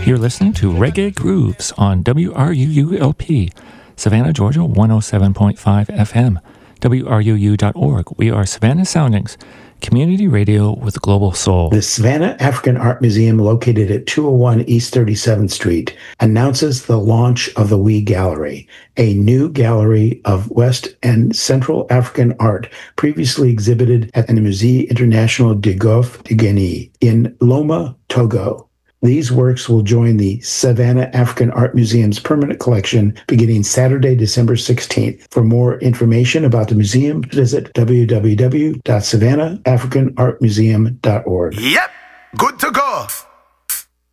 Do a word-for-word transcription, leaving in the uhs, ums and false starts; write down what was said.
You're listening to Reggae Grooves on W R U U L P, Savannah, Georgia, one oh seven point five F M, W R U U dot org. We are Savannah Soundings, community radio with global soul. The Savannah African Art Museum, located at two oh one East thirty-seventh Street, announces the launch of the We Gallery, a new gallery of West and Central African art previously exhibited at the Musée International de Golfe de Guinée in Loma, Togo. These works will join the Savannah African Art Museum's permanent collection beginning Saturday, December sixteenth. For more information about the museum, visit w w w dot savannah african art museum dot org. Yep, good to go.